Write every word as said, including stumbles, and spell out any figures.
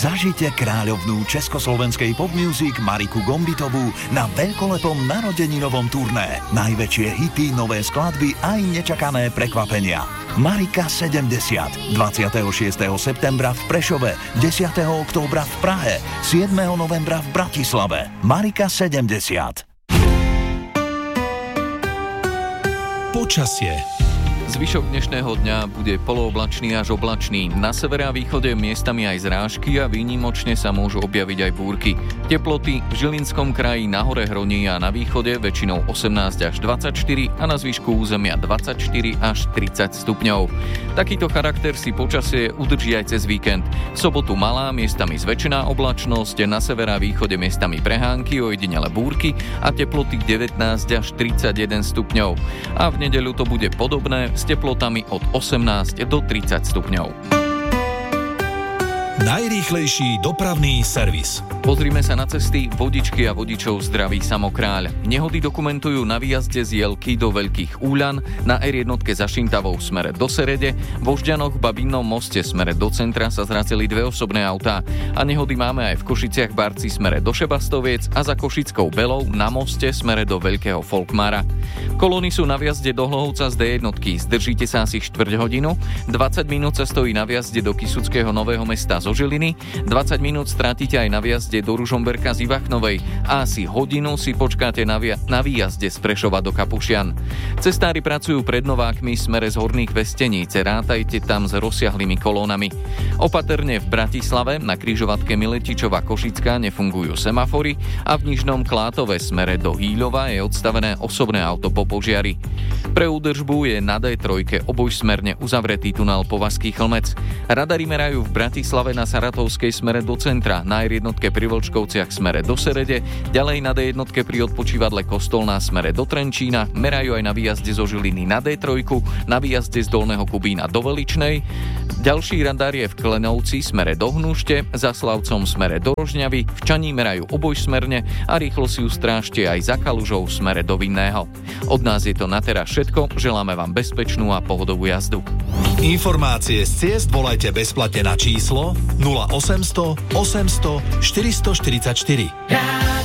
Zažite kráľovnú československej pop music Mariku Gombitovú na veľkolepom narodeninovom turné. Najväčšie hity, nové skladby aj nečakané prekvapenia. Marika sedemdesiat. dvadsiateho šiesteho septembra v Prešove, desiateho októbra v Prahe, siedmeho novembra v Bratislave. Marika sedemdesiat. Počasie. Zvyšok dnešného dňa bude polooblačný až oblačný. Na severe a východe miestami aj zrážky a výnimočne sa môžu objaviť aj búrky. Teploty v Žilinskom kraji na hore Hroní a na východe väčšinou osemnásť až dvadsaťštyri a na zvyšku územia dvadsaťštyri až tridsať stupňov. Takýto charakter si počasie udrží aj cez víkend. V sobotu malá, miestami zväčšená oblačnosť, na severe a východe miestami prehánky, ojedinele búrky a teploty devätnásť až tridsaťjeden stupňov. A v nedeľu to bude podobné s teplotami od osemnásť do tridsať stupňov. Najrýchlejší dopravný servis. Pozrime sa na cesty. Vodičky a vodičov zdraví Samokráľ. Nehody dokumentujú na výjazde z Jelky do Veľkých Úľan, na er jeden za Šintavou v smere do Serede, vo Žďanoch v Babinnom Moste smere do centra sa zrazili dve osobné autá a nehody máme aj v Košiciach Barci smere do Šebastoviec a za Košickou Belou na moste smere do Veľkého Folkmára. Kolóny sú na výjazde do Hlohovca z dé jeden. Zdržíte sa asi štvrť hodinu, dvadsať minút sa stojí na výjazde do Kysuckého Nového Mesta zo Žiliny, dvadsať minút strátite aj na výjazde do Ružomberka z Ivachnovej a asi hodinu si počkáte na, via- na výjazde z Prešova do Kapušian. Cestári pracujú pred Novákmi smere z Horných Vesteníc, rátajte tam s rozsiahlými kolónami. Opatrne v Bratislave na križovatke Miletičova Košická nefungujú semafory a v Nižnom Klátove smere do Hýľova je odstavené osobné auto po požiari. Pre údržbu je na dé tri obojsmerne uzavretý tunel Povazký Chlmec. Radary merajú v Bratislave na Saratovskej smere do centra, na er jeden pri Vlčkovciach smere do Serede, ďalej na dé jeden pri odpočívadle Kostolná smere do Trenčína, merajú aj na výjazde zo Žiliny na dé tri, na výjazde z Dolného Kubína do Veličnej. Ďalší radar je v Klenovci smere do Hnušte, za Slavcom smere do Rožňavy, v Čaní merajú obojsmerne a rýchlo si ustrážte aj za Kalužou smere do Vinného. Od nás je to na teraz všetko, želáme vám bezpečnú a pohodovú jazdu. Informácie z ciest volajte bezplatne na číslo nula osemsto osemsto štyristoštyridsaťštyri.